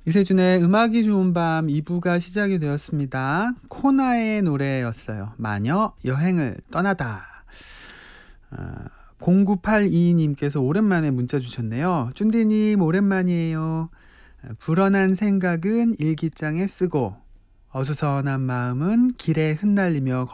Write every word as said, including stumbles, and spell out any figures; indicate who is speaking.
Speaker 1: 이세준의 음악이 좋은 밤 이 부가 시작이 되었습니다. 코나의 노래였어요. 마녀 여행을 떠나다. 아, 공구팔이 님께서 오랜만에 문자 주셨네요. 쭌디님 오랜만이에요. 불어난 생각은 일기장에 쓰고 어수선한 마음은 길에 흩날리며